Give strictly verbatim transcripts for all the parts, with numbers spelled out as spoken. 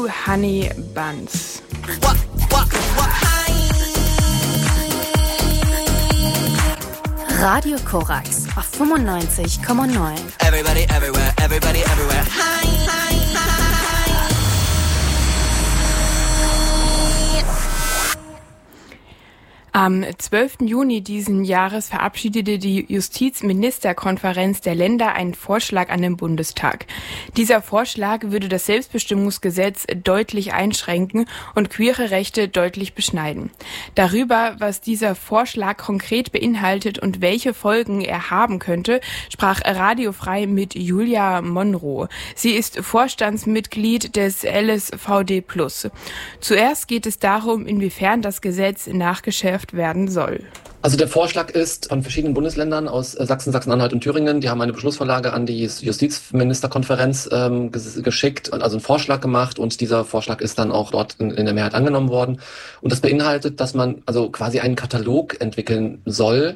Honey Buns. Radio Korax auf fünfundneunzig Komma neun. Everybody, everywhere, everybody, everywhere. Hi, hi, hi. Am zwölften Juni diesen Jahres verabschiedete die Justizministerkonferenz der Länder einen Vorschlag an den Bundestag. Dieser Vorschlag würde das Selbstbestimmungsgesetz deutlich einschränken und queere Rechte deutlich beschneiden. Darüber, was dieser Vorschlag konkret beinhaltet und welche Folgen er haben könnte, sprach Radio Frei mit Julia Monroe. Sie ist Vorstandsmitglied des L S V D plus. Zuerst geht es darum, inwiefern das Gesetz nachgeschärft werden soll. Also der Vorschlag ist von verschiedenen Bundesländern aus Sachsen, Sachsen-Anhalt und Thüringen. Die haben eine Beschlussvorlage an die Justizministerkonferenz ähm, ges- geschickt, also einen Vorschlag gemacht, und dieser Vorschlag ist dann auch dort in, in der Mehrheit angenommen worden. Und das beinhaltet, dass man also quasi einen Katalog entwickeln soll,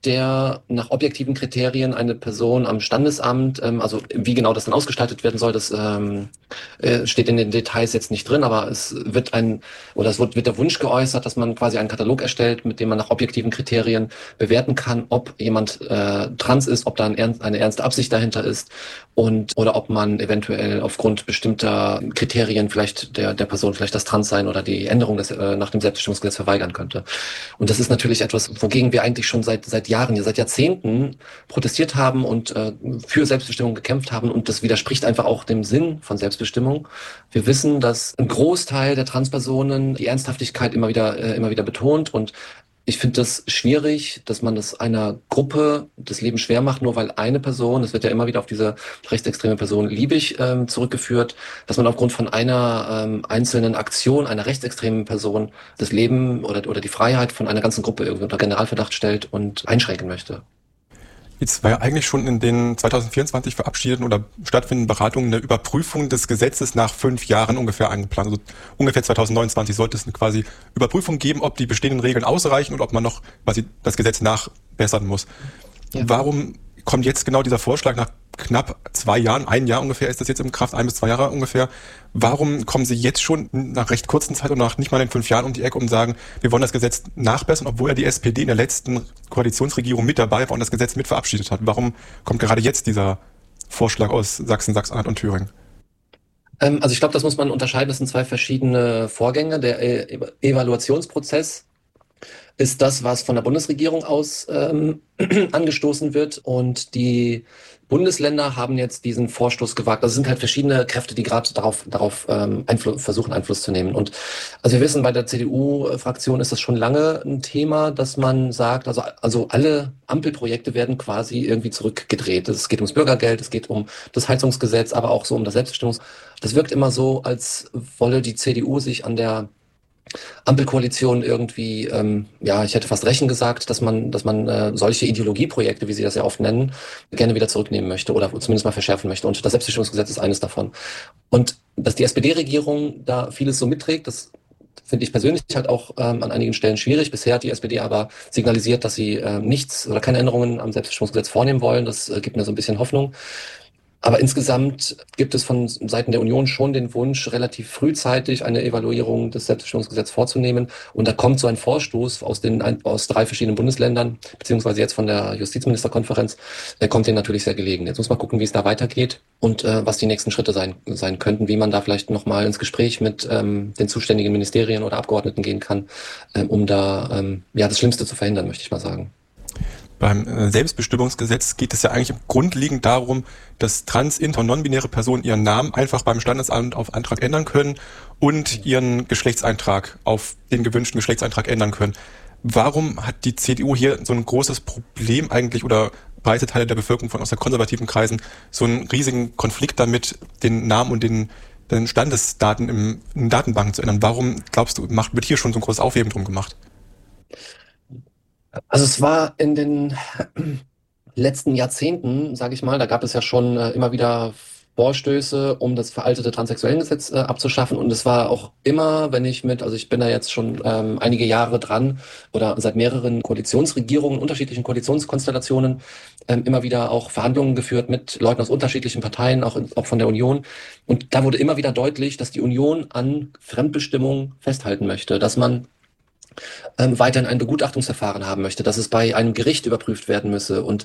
der nach objektiven Kriterien eine Person am Standesamt, ähm, also wie genau das dann ausgestaltet werden soll, das ähm, äh, steht in den Details jetzt nicht drin, aber es wird ein, oder es wird, wird der Wunsch geäußert, dass man quasi einen Katalog erstellt, mit dem man nach objektiven Kriterien bewerten kann, ob jemand äh, trans ist, ob da ein ernst, eine ernste Absicht dahinter ist, und oder ob man eventuell aufgrund bestimmter Kriterien vielleicht der der Person vielleicht das Transsein oder die Änderung des, äh, nach dem Selbstbestimmungsgesetz verweigern könnte. Und das ist natürlich etwas, wogegen wir eigentlich schon seit seit Jahren, ja seit Jahrzehnten protestiert haben und äh, für Selbstbestimmung gekämpft haben, und das widerspricht einfach auch dem Sinn von Selbstbestimmung. Wir wissen, dass ein Großteil der Transpersonen die Ernsthaftigkeit immer wieder äh, immer wieder betont, und ich finde das schwierig, dass man das einer Gruppe das Leben schwer macht, nur weil eine Person, das wird ja immer wieder auf diese rechtsextreme Person Liebig ähm, zurückgeführt, dass man aufgrund von einer ähm, einzelnen Aktion einer rechtsextremen Person das Leben oder, oder die Freiheit von einer ganzen Gruppe irgendwie unter Generalverdacht stellt und einschränken möchte. Jetzt war ja eigentlich schon in den zwanzig vierundzwanzig verabschiedeten oder stattfindenden Beratungen eine Überprüfung des Gesetzes nach fünf Jahren ungefähr eingeplant. Also ungefähr zwanzig neunundzwanzig sollte es eine quasi Überprüfung geben, ob die bestehenden Regeln ausreichen und ob man noch quasi das Gesetz nachbessern muss. Ja. Warum kommt jetzt genau dieser Vorschlag nach knapp zwei Jahren, ein Jahr ungefähr ist das jetzt in Kraft, ein bis zwei Jahre ungefähr. Warum kommen Sie jetzt schon nach recht kurzen Zeit und nach nicht mal den fünf Jahren um die Ecke und sagen, wir wollen das Gesetz nachbessern, obwohl ja die S P D in der letzten Koalitionsregierung mit dabei war und das Gesetz mit verabschiedet hat? Warum kommt gerade jetzt dieser Vorschlag aus Sachsen, Sachsen-Anhalt und Thüringen? Ähm, also ich glaube, das muss man unterscheiden. Das sind zwei verschiedene Vorgänge. Der e- Evaluationsprozess ist das, was von der Bundesregierung aus ähm, angestoßen wird, und die Bundesländer haben jetzt diesen Vorstoß gewagt. Also es sind halt verschiedene Kräfte, die gerade darauf, darauf ähm, Einflu- versuchen, Einfluss zu nehmen. Und also wir wissen, bei der C D U-Fraktion ist das schon lange ein Thema, dass man sagt, also, also alle Ampelprojekte werden quasi irgendwie zurückgedreht. Es geht ums Bürgergeld, es geht um das Heizungsgesetz, aber auch so um das Selbstbestimmungs. Das wirkt immer so, als wolle die C D U sich an der Ampelkoalition irgendwie, ähm, ja, ich hätte fast rächen gesagt, dass man, dass man äh, solche Ideologieprojekte, wie sie das ja oft nennen, gerne wieder zurücknehmen möchte oder zumindest mal verschärfen möchte. Und das Selbstbestimmungsgesetz ist eines davon. Und dass die S P D-Regierung da vieles so mitträgt, das finde ich persönlich halt auch ähm, an einigen Stellen schwierig. Bisher hat die S P D aber signalisiert, dass sie äh, nichts oder keine Änderungen am Selbstbestimmungsgesetz vornehmen wollen. Das äh, gibt mir so ein bisschen Hoffnung. Aber insgesamt gibt es von Seiten der Union schon den Wunsch, relativ frühzeitig eine Evaluierung des Selbstbestimmungsgesetzes vorzunehmen. Und da kommt so ein Vorstoß aus den aus drei verschiedenen Bundesländern, beziehungsweise jetzt von der Justizministerkonferenz, der kommt denen natürlich sehr gelegen. Jetzt muss man gucken, wie es da weitergeht und äh, was die nächsten Schritte sein sein könnten, wie man da vielleicht nochmal ins Gespräch mit ähm, den zuständigen Ministerien oder Abgeordneten gehen kann, ähm, um da ähm, ja das Schlimmste zu verhindern, möchte ich mal sagen. Beim Selbstbestimmungsgesetz geht es ja eigentlich grundlegend darum, dass trans-, inter- und non-binäre Personen ihren Namen einfach beim Standesamt auf Antrag ändern können und ihren Geschlechtseintrag auf den gewünschten Geschlechtseintrag ändern können. Warum hat die C D U hier so ein großes Problem eigentlich, oder breite Teile der Bevölkerung von aus der konservativen Kreisen so einen riesigen Konflikt damit, den Namen und den, den Standesdaten im, in Datenbanken zu ändern? Warum, glaubst du, macht, wird hier schon so ein großes Aufheben drum gemacht? Also es war in den letzten Jahrzehnten, sage ich mal, da gab es ja schon äh, immer wieder Vorstöße, um das veraltete Transsexuellengesetz äh, abzuschaffen. Und es war auch immer, wenn ich mit, also ich bin da jetzt schon ähm, einige Jahre dran oder seit mehreren Koalitionsregierungen, unterschiedlichen Koalitionskonstellationen, ähm, immer wieder auch Verhandlungen geführt mit Leuten aus unterschiedlichen Parteien, auch, auch von der Union. Und da wurde immer wieder deutlich, dass die Union an Fremdbestimmung festhalten möchte, dass man ähm, weiterhin ein Begutachtungsverfahren haben möchte, dass es bei einem Gericht überprüft werden müsse. Und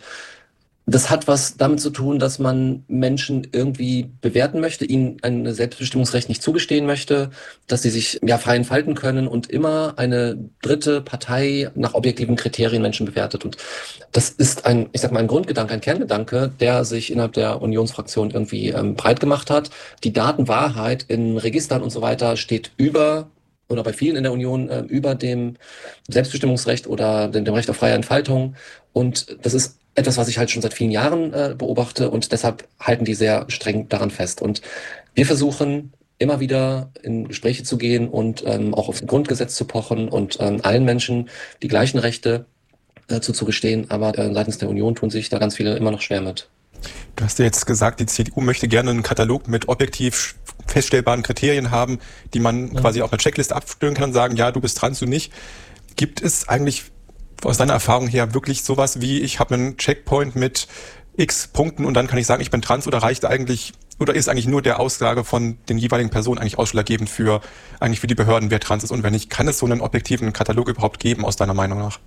das hat was damit zu tun, dass man Menschen irgendwie bewerten möchte, ihnen ein Selbstbestimmungsrecht nicht zugestehen möchte, dass sie sich ja frei entfalten können und immer eine dritte Partei nach objektiven Kriterien Menschen bewertet. Und das ist ein, ich sag mal, ein Grundgedanke, ein Kerngedanke, der sich innerhalb der Unionsfraktion irgendwie ähm, breit gemacht hat. Die Datenwahrheit in Registern und so weiter steht über oder bei vielen in der Union äh, über dem Selbstbestimmungsrecht oder dem, dem Recht auf freie Entfaltung. Und das ist etwas, was ich halt schon seit vielen Jahren äh, beobachte und deshalb halten die sehr streng daran fest. Und wir versuchen immer wieder in Gespräche zu gehen und ähm, auch aufs Grundgesetz zu pochen und ähm, allen Menschen die gleichen Rechte äh, zuzugestehen. Aber äh, seitens der Union tun sich da ganz viele immer noch schwer mit. Du hast ja jetzt gesagt, die C D U möchte gerne einen Katalog mit objektiv feststellbaren Kriterien haben, die man ja. quasi auf einer Checkliste abstellen kann und sagen, ja, du bist trans, du nicht. Gibt es eigentlich aus deiner Erfahrung her wirklich sowas wie, ich habe einen Checkpoint mit x Punkten und dann kann ich sagen, ich bin trans, oder reicht eigentlich, oder ist eigentlich nur der Aussage von den jeweiligen Personen eigentlich ausschlaggebend für, eigentlich für die Behörden, wer trans ist und wer nicht? Kann es so einen objektiven Katalog überhaupt geben, aus deiner Meinung nach?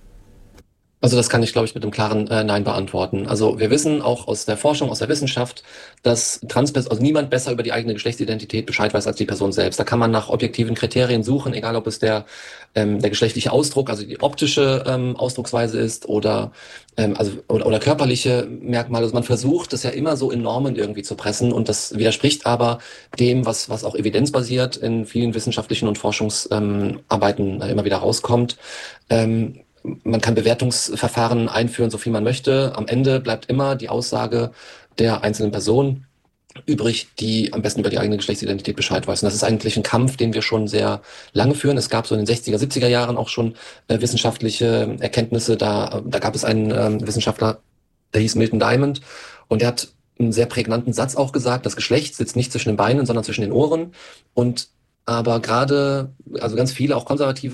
Also das kann ich, glaube ich, mit einem klaren äh, Nein beantworten. Also wir wissen auch aus der Forschung, aus der Wissenschaft, dass Transpersonen, also niemand besser über die eigene Geschlechtsidentität Bescheid weiß als die Person selbst. Da kann man nach objektiven Kriterien suchen, egal ob es der ähm, der geschlechtliche Ausdruck, also die optische ähm, Ausdrucksweise ist oder ähm, also oder, oder körperliche Merkmale. Also man versucht, das ja immer so in Normen irgendwie zu pressen und das widerspricht aber dem, was was auch evidenzbasiert in vielen wissenschaftlichen und Forschungsarbeiten ähm, äh, immer wieder rauskommt. Ähm, Man kann Bewertungsverfahren einführen, so viel man möchte. Am Ende bleibt immer die Aussage der einzelnen Person übrig, die am besten über die eigene Geschlechtsidentität Bescheid weiß. Und das ist eigentlich ein Kampf, den wir schon sehr lange führen. Es gab so in den sechziger, siebziger Jahren auch schon äh, wissenschaftliche Erkenntnisse. Da, da gab es einen ähm, Wissenschaftler, der hieß Milton Diamond, und der hat einen sehr prägnanten Satz auch gesagt: Das Geschlecht sitzt nicht zwischen den Beinen, sondern zwischen den Ohren. Und aber gerade, also ganz viele, auch konservative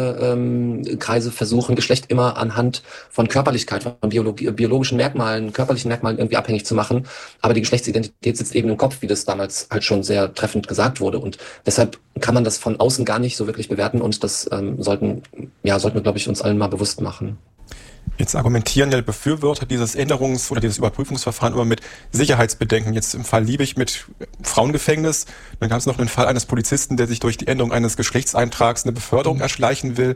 Ähm, Kreise versuchen, Geschlecht immer anhand von Körperlichkeit, von Biologie, biologischen Merkmalen, körperlichen Merkmalen irgendwie abhängig zu machen. Aber die Geschlechtsidentität sitzt eben im Kopf, wie das damals halt schon sehr treffend gesagt wurde. Und deshalb kann man das von außen gar nicht so wirklich bewerten. Und das ähm, sollten, ja, sollten wir, glaube ich, uns allen mal bewusst machen. Jetzt argumentieren ja Befürworter dieses Änderungs- oder dieses Überprüfungsverfahren immer mit Sicherheitsbedenken. Jetzt im Fall Liebig mit Frauengefängnis. Dann gab es noch einen Fall eines Polizisten, der sich durch die Änderung eines Geschlechtseintrags eine Beförderung erschleichen will.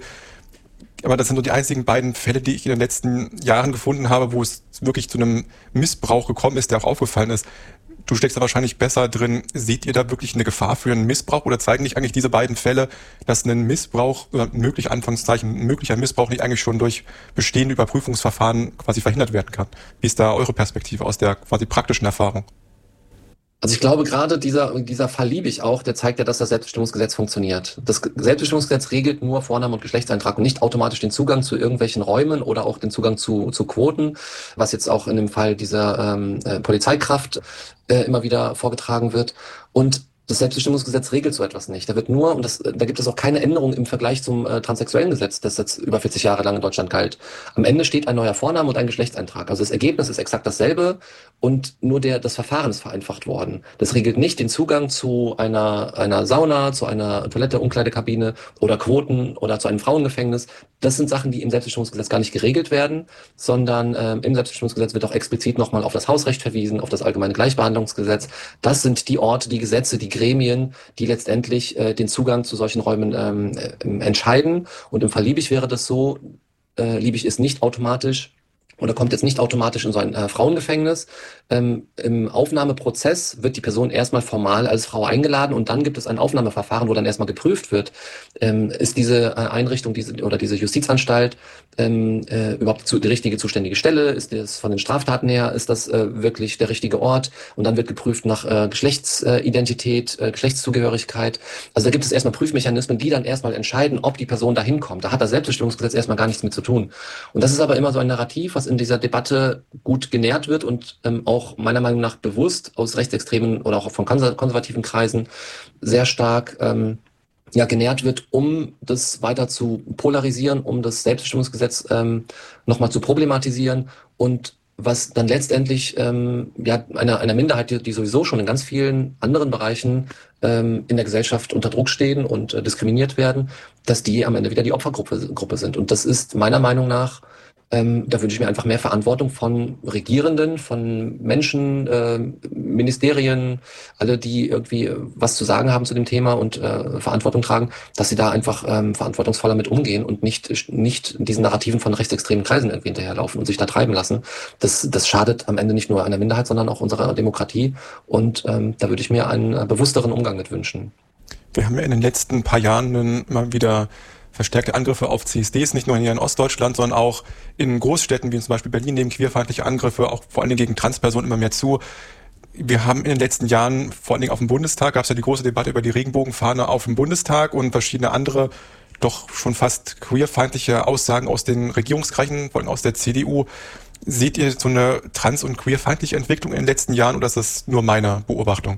Aber das sind so die einzigen beiden Fälle, die ich in den letzten Jahren gefunden habe, wo es wirklich zu einem Missbrauch gekommen ist, der auch aufgefallen ist. Du steckst da wahrscheinlich besser drin. Seht ihr da wirklich eine Gefahr für einen Missbrauch, oder zeigen nicht eigentlich diese beiden Fälle, dass ein Missbrauch oder möglich Anführungszeichen möglicher Missbrauch nicht eigentlich schon durch bestehende Überprüfungsverfahren quasi verhindert werden kann? Wie ist da eure Perspektive aus der quasi praktischen Erfahrung? Also ich glaube, gerade dieser, dieser Fall Liebig auch, der zeigt ja, dass das Selbstbestimmungsgesetz funktioniert. Das Selbstbestimmungsgesetz regelt nur Vorname und Geschlechtseintrag und nicht automatisch den Zugang zu irgendwelchen Räumen oder auch den Zugang zu, zu Quoten, was jetzt auch in dem Fall dieser ähm, äh, Polizeikraft äh, immer wieder vorgetragen wird. Und das Selbstbestimmungsgesetz regelt so etwas nicht. Da wird nur, und das, da gibt es auch keine Änderung im Vergleich zum äh, transsexuellen Gesetz, das jetzt über vierzig Jahre lang in Deutschland galt. Am Ende steht ein neuer Vorname und ein Geschlechtseintrag. Also das Ergebnis ist exakt dasselbe und nur der, das Verfahren ist vereinfacht worden. Das regelt nicht den Zugang zu einer, einer Sauna, zu einer Toilette, Umkleidekabine oder Quoten oder zu einem Frauengefängnis. Das sind Sachen, die im Selbstbestimmungsgesetz gar nicht geregelt werden, sondern ähm, im Selbstbestimmungsgesetz wird auch explizit nochmal auf das Hausrecht verwiesen, auf das allgemeine Gleichbehandlungsgesetz. Das sind die Orte, die Gesetze, die Gremien, die letztendlich äh, den Zugang zu solchen Räumen ähm, äh, entscheiden. Und im Fall Liebig wäre das so, äh, Liebig ist nicht automatisch oder kommt jetzt nicht automatisch in so ein äh, Frauengefängnis. Ähm, Im Aufnahmeprozess wird die Person erstmal formal als Frau eingeladen und dann gibt es ein Aufnahmeverfahren, wo dann erstmal geprüft wird, ähm, ist diese äh, Einrichtung diese oder diese Justizanstalt ähm, äh, überhaupt zu, die richtige zuständige Stelle, ist das von den Straftaten her, ist das äh, wirklich der richtige Ort, und dann wird geprüft nach äh, Geschlechtsidentität, äh, Geschlechtszugehörigkeit. Also da gibt es erstmal Prüfmechanismen, die dann erstmal entscheiden, ob die Person da hinkommt. Da hat das Selbstbestimmungsgesetz erstmal gar nichts mit zu tun. Und das ist aber immer so ein Narrativ, was in dieser Debatte gut genährt wird und ähm, auch meiner Meinung nach bewusst aus rechtsextremen oder auch von konservativen Kreisen sehr stark ähm, ja, genährt wird, um das weiter zu polarisieren, um das Selbstbestimmungsgesetz ähm, nochmal zu problematisieren und was dann letztendlich ähm, ja, einer, einer Minderheit, die, die sowieso schon in ganz vielen anderen Bereichen ähm, in der Gesellschaft unter Druck stehen und äh, diskriminiert werden, dass die am Ende wieder die Opfergruppe Gruppe sind. Und das ist meiner Meinung nach, ähm, da wünsche ich mir einfach mehr Verantwortung von Regierenden, von Menschen, äh, Ministerien, alle, die irgendwie was zu sagen haben zu dem Thema und äh, Verantwortung tragen, dass sie da einfach ähm, verantwortungsvoller mit umgehen und nicht nicht diesen Narrativen von rechtsextremen Kreisen irgendwie hinterherlaufen und sich da treiben lassen. Das, das schadet am Ende nicht nur einer Minderheit, sondern auch unserer Demokratie. Und ähm, da würde ich mir einen äh, bewussteren Umgang mit wünschen. Wir haben ja in den letzten paar Jahren immer wieder verstärkte Angriffe auf C S Ds, nicht nur hier in Ostdeutschland, sondern auch in Großstädten wie zum Beispiel Berlin nehmen queerfeindliche Angriffe, auch vor allem gegen Transpersonen immer mehr zu. Wir haben in den letzten Jahren, vor allen Dingen auf dem Bundestag, gab es ja die große Debatte über die Regenbogenfahne auf dem Bundestag und verschiedene andere, doch schon fast queerfeindliche Aussagen aus den Regierungskreisen, vor allem aus der C D U. Seht ihr so eine trans- und queerfeindliche Entwicklung in den letzten Jahren oder ist das nur meine Beobachtung?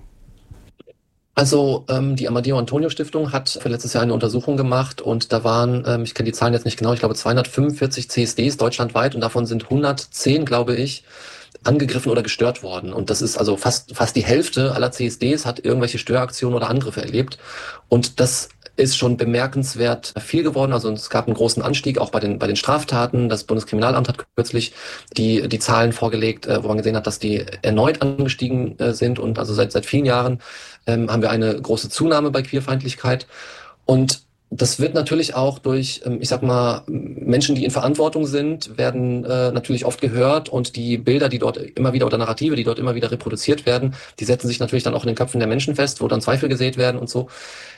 Also ähm, die Amadeo Antonio Stiftung hat für letztes Jahr eine Untersuchung gemacht und da waren, ähm, ich kenne die Zahlen jetzt nicht genau, ich glaube zweihundertfünfundvierzig C S Ds deutschlandweit und davon sind hundertzehn, glaube ich, angegriffen oder gestört worden. Und das ist also fast fast die Hälfte aller C S Ds hat irgendwelche Störaktionen oder Angriffe erlebt. Und das ist schon bemerkenswert viel geworden. Also es gab einen großen Anstieg auch bei den bei den Straftaten. Das Bundeskriminalamt hat kürzlich die die Zahlen vorgelegt, wo man gesehen hat, dass die erneut angestiegen sind. Und also seit seit vielen Jahren ähm, haben wir eine große Zunahme bei Queerfeindlichkeit. Und das wird natürlich auch durch, ich sag mal, Menschen, die in Verantwortung sind, werden äh, natürlich oft gehört und die Bilder, die dort immer wieder oder Narrative, die dort immer wieder reproduziert werden, die setzen sich natürlich dann auch in den Köpfen der Menschen fest, wo dann Zweifel gesät werden und so.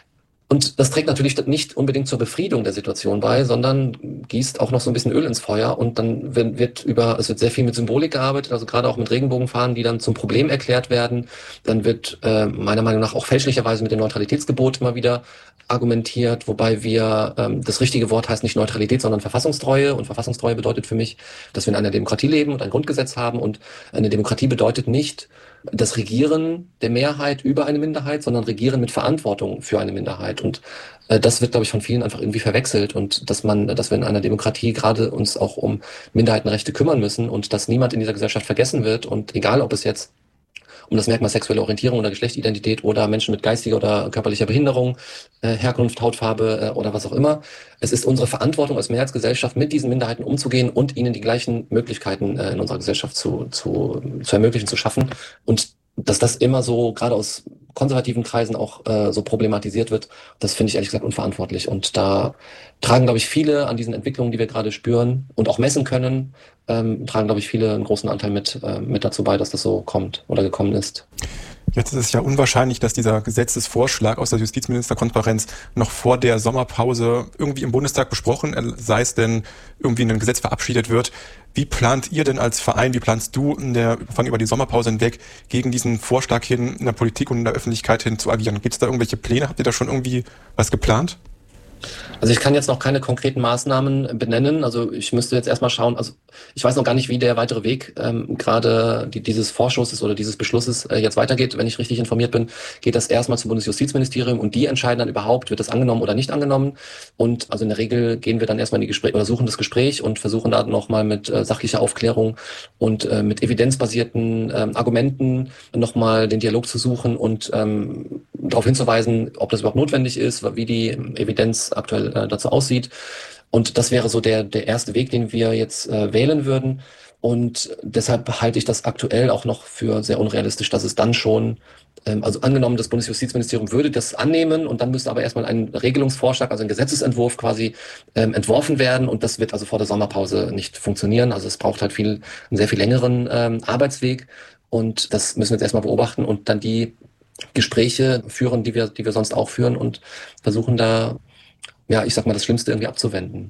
Und das trägt natürlich nicht unbedingt zur Befriedung der Situation bei, sondern gießt auch noch so ein bisschen Öl ins Feuer und dann wird über, es wird sehr viel mit Symbolik gearbeitet, also gerade auch mit Regenbogenfahnen, die dann zum Problem erklärt werden. Dann wird äh, meiner Meinung nach auch fälschlicherweise mit dem Neutralitätsgebot immer wieder argumentiert, wobei wir, ähm, das richtige Wort heißt nicht Neutralität, sondern Verfassungstreue und Verfassungstreue bedeutet für mich, dass wir in einer Demokratie leben und ein Grundgesetz haben und eine Demokratie bedeutet nicht das Regieren der Mehrheit über eine Minderheit, sondern Regieren mit Verantwortung für eine Minderheit. Und äh, das wird, glaube ich, von vielen einfach irgendwie verwechselt und dass man, dass wir in einer Demokratie gerade uns auch um Minderheitenrechte kümmern müssen und dass niemand in dieser Gesellschaft vergessen wird und egal, ob es jetzt um das Merkmal sexuelle Orientierung oder Geschlechtsidentität oder Menschen mit geistiger oder körperlicher Behinderung, äh, Herkunft, Hautfarbe äh, oder was auch immer. Es ist unsere Verantwortung als Mehrheitsgesellschaft, mit diesen Minderheiten umzugehen und ihnen die gleichen Möglichkeiten äh, in unserer Gesellschaft zu, zu, zu ermöglichen, zu schaffen. Und dass das immer so, gerade aus konservativen Kreisen auch äh, so problematisiert wird, das finde ich ehrlich gesagt unverantwortlich. Und da tragen, glaube ich, viele an diesen Entwicklungen, die wir gerade spüren und auch messen können, ähm, tragen, glaube ich, viele einen großen Anteil mit, äh, mit dazu bei, dass das so kommt oder gekommen ist. Jetzt ist es ja unwahrscheinlich, dass dieser Gesetzesvorschlag aus der Justizministerkonferenz noch vor der Sommerpause irgendwie im Bundestag besprochen, sei es denn irgendwie ein Gesetz verabschiedet wird. Wie plant ihr denn als Verein, wie planst du in der Übergang über die Sommerpause hinweg gegen diesen Vorschlag hin in der Politik und in der Öffentlichkeit hin zu agieren? Gibt es da irgendwelche Pläne? Habt ihr da schon irgendwie was geplant? Also ich kann jetzt noch keine konkreten Maßnahmen benennen. Also ich müsste jetzt erstmal schauen, also ich weiß noch gar nicht, wie der weitere Weg ähm, gerade die, dieses Vorschusses oder dieses Beschlusses äh, jetzt weitergeht. Wenn ich richtig informiert bin, geht das erstmal zum Bundesjustizministerium und die entscheiden dann überhaupt, wird das angenommen oder nicht angenommen. Und also in der Regel gehen wir dann erstmal in die Gespräche oder suchen das Gespräch und versuchen da nochmal mit äh, sachlicher Aufklärung und äh, mit evidenzbasierten äh, Argumenten nochmal den Dialog zu suchen und ähm, darauf hinzuweisen, ob das überhaupt notwendig ist, wie die Evidenz aktuell äh, dazu aussieht. Und das wäre so der der erste Weg, den wir jetzt äh, wählen würden. Und deshalb halte ich das aktuell auch noch für sehr unrealistisch, dass es dann schon, ähm, also angenommen, das Bundesjustizministerium würde das annehmen und dann müsste aber erstmal ein Regelungsvorschlag, also ein Gesetzesentwurf quasi ähm, entworfen werden und das wird also vor der Sommerpause nicht funktionieren. Also es braucht halt viel, einen sehr viel längeren ähm, Arbeitsweg und das müssen wir jetzt erstmal beobachten und dann die Gespräche führen, die wir, die wir sonst auch führen und versuchen da, ja, ich sag mal, das Schlimmste irgendwie abzuwenden.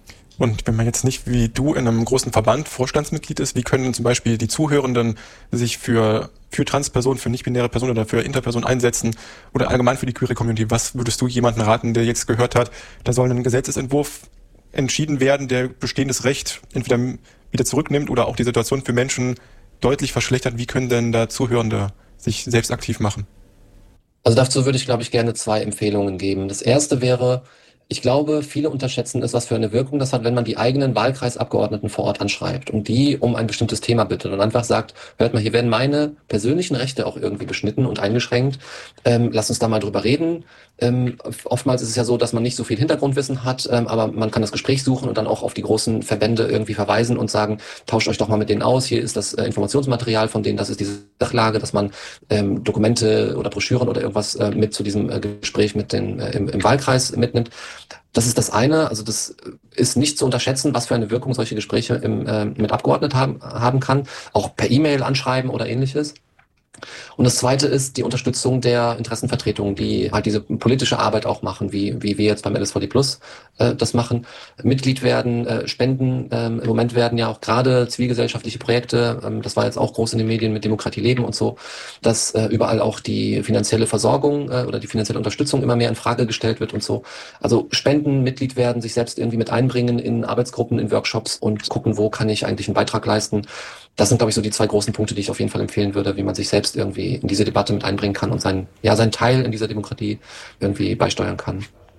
Und wenn man jetzt nicht wie du in einem großen Verband Vorstandsmitglied ist, wie können zum Beispiel die Zuhörenden sich für, für Transpersonen, für nicht-binäre Personen oder für Interpersonen einsetzen oder allgemein für die queere Community? Was würdest du jemandem raten, der jetzt gehört hat, da soll ein Gesetzesentwurf entschieden werden, der bestehendes Recht entweder wieder zurücknimmt oder auch die Situation für Menschen deutlich verschlechtert. Wie können denn da Zuhörende sich selbst aktiv machen? Also dazu würde ich, glaube ich, gerne zwei Empfehlungen geben. Das erste wäre, ich glaube, viele unterschätzen es, was für eine Wirkung das hat, wenn man die eigenen Wahlkreisabgeordneten vor Ort anschreibt und die um ein bestimmtes Thema bittet und einfach sagt, hört mal, hier werden meine persönlichen Rechte auch irgendwie beschnitten und eingeschränkt. Ähm, lasst uns da mal drüber reden. Ähm, oftmals ist es ja so, dass man nicht so viel Hintergrundwissen hat, ähm, aber man kann das Gespräch suchen und dann auch auf die großen Verbände irgendwie verweisen und sagen, tauscht euch doch mal mit denen aus. Hier ist das äh, Informationsmaterial von denen, das ist diese Sachlage, dass man ähm, Dokumente oder Broschüren oder irgendwas äh, mit zu diesem äh, Gespräch mit den äh, im, im Wahlkreis mitnimmt. Das ist das eine, also das ist nicht zu unterschätzen, was für eine Wirkung solche Gespräche im, äh, mit Abgeordneten haben, haben kann, auch per E-Mail anschreiben oder ähnliches. Und das zweite ist die Unterstützung der Interessenvertretungen, die halt diese politische Arbeit auch machen, wie, wie wir jetzt beim L S V D Plus äh, das machen. Mitglied werden, äh, spenden. Ähm, Im Moment werden ja auch gerade zivilgesellschaftliche Projekte, ähm, das war jetzt auch groß in den Medien mit Demokratie leben und so, dass äh, überall auch die finanzielle Versorgung äh, oder die finanzielle Unterstützung immer mehr in Frage gestellt wird und so. Also spenden, Mitglied werden, sich selbst irgendwie mit einbringen in Arbeitsgruppen, in Workshops und gucken, wo kann ich eigentlich einen Beitrag leisten. Das sind, glaube ich, so die zwei großen Punkte, die ich auf jeden Fall empfehlen würde, wie man sich selbst irgendwie in diese Debatte mit einbringen kann und seinen, ja, seinen Teil in dieser Demokratie irgendwie beisteuern kann.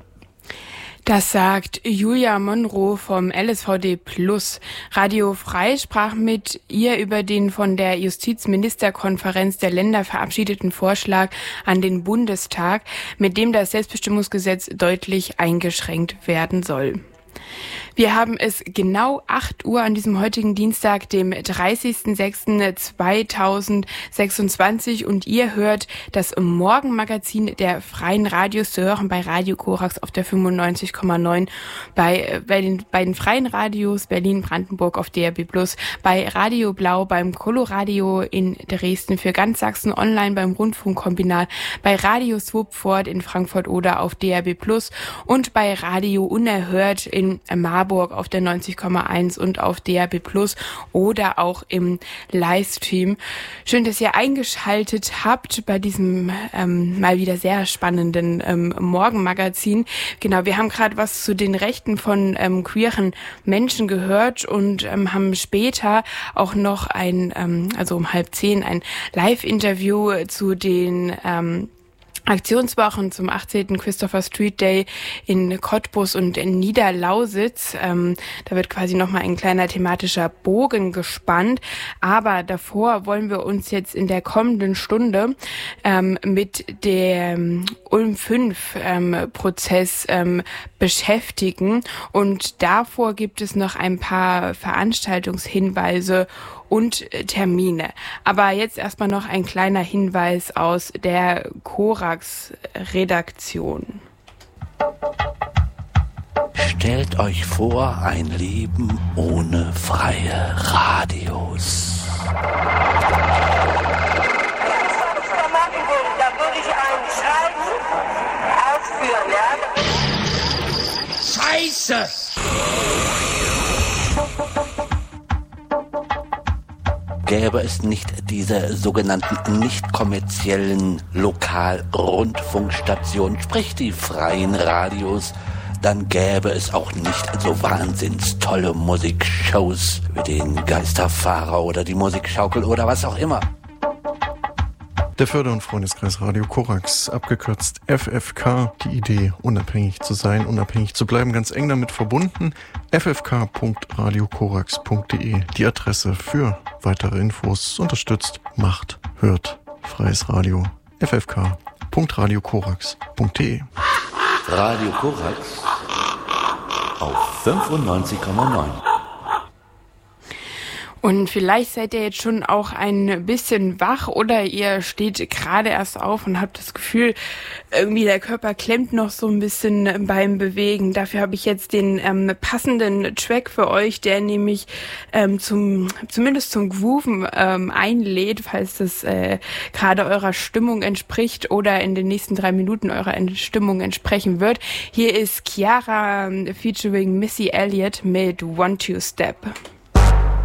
Das sagt Julia Monroe vom L S V D Plus. Radio Frei sprach mit ihr über den von der Justizministerkonferenz der Länder verabschiedeten Vorschlag an den Bundestag, mit dem das Selbstbestimmungsgesetz deutlich eingeschränkt werden soll. Wir haben es genau acht Uhr an diesem heutigen Dienstag, dem dreißigsten sechsten zweitausendsechsundzwanzig und ihr hört das Morgenmagazin der Freien Radios zu hören bei Radio Korax auf der fünfundneunzig Komma neun, bei, bei den beiden Freien Radios Berlin-Brandenburg auf D R B plus, bei Radio Blau, beim Coloradio in Dresden, für ganz Sachsen online beim Rundfunkkombinat, bei Radio Swupford in Frankfurt oder auf D R B plus und bei Radio Unerhört in Marburg auf der neunzig Komma eins und auf D R B plus oder auch im Livestream. Schön, dass ihr eingeschaltet habt bei diesem ähm, mal wieder sehr spannenden ähm, Morgenmagazin. Genau, wir haben gerade was zu den Rechten von ähm, queeren Menschen gehört und ähm, haben später auch noch ein, ähm, also um halb zehn, ein Live-Interview zu den ähm, Aktionswochen zum achtzehnten Christopher Street Day in Cottbus und in Niederlausitz. Ähm, da wird quasi nochmal ein kleiner thematischer Bogen gespannt. Aber davor wollen wir uns jetzt in der kommenden Stunde ähm, mit dem Ulm fünf ähm, Prozess ähm, beschäftigen. Und davor gibt es noch ein paar Veranstaltungshinweise und Termine. Aber jetzt erstmal noch ein kleiner Hinweis aus der Korax-Redaktion. Stellt euch vor, ein Leben ohne freie Radios. Da würde ich einen Scheiß ausführen, ja? Scheiße! Gäbe es nicht diese sogenannten nicht kommerziellen Lokalrundfunkstationen, sprich die freien Radios, dann gäbe es auch nicht so wahnsinns tolle Musikshows wie den Geisterfahrer oder die Musikschaukel oder was auch immer. Der Förder- und Freundeskreis Radio Korax, abgekürzt F F K, die Idee, unabhängig zu sein, unabhängig zu bleiben, ganz eng damit verbunden. f f k punkt radio korax punkt d e, die Adresse für weitere Infos, unterstützt, macht, hört, freies Radio, f f k punkt radio korax punkt d e. Radio Korax auf fünfundneunzig Komma neun. Und vielleicht seid ihr jetzt schon auch ein bisschen wach oder ihr steht gerade erst auf und habt das Gefühl, irgendwie der Körper klemmt noch so ein bisschen beim Bewegen. Dafür habe ich jetzt den ähm, passenden Track für euch, der nämlich ähm, zum zumindest zum Grooven ähm, einlädt, falls das äh, gerade eurer Stimmung entspricht oder in den nächsten drei Minuten eurer Stimmung entsprechen wird. Hier ist Chiara featuring Missy Elliott mit One Two Step.